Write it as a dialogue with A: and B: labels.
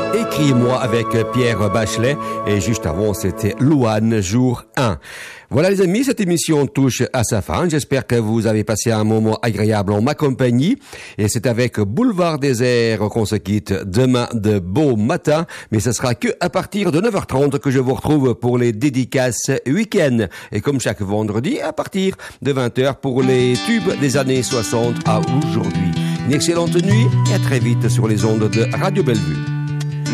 A: Écris-moi avec Pierre Bachelet et juste avant c'était Louane jour 1. Voilà les amis, cette émission touche à sa fin. J'espère que vous avez passé un moment agréable en ma compagnie. Et c'est avec Boulevard Désert qu'on se quitte demain de beau matin. Mais ce sera que à partir de 9h30 que je vous retrouve pour les dédicaces week-end. Et comme chaque vendredi, à partir de 20h pour les tubes des années 60 à aujourd'hui. Une excellente nuit et à très vite sur les ondes de Radio Bellevue.